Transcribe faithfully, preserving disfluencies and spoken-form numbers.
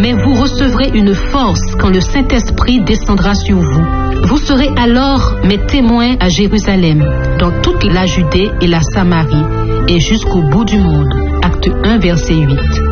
mais vous recevrez une force quand le Saint-Esprit descendra sur vous. Vous serez alors mes témoins à Jérusalem, dans toute la Judée et la Samarie, et jusqu'au bout du monde. Acte un, verset huit.